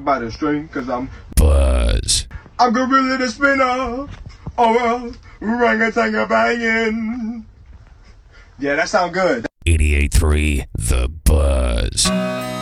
by the string, cause I'm Buzz. I'm gorilla the spinner. Oh well, orangutan banging. Yeah, that sound good. 88.3 The Buzz.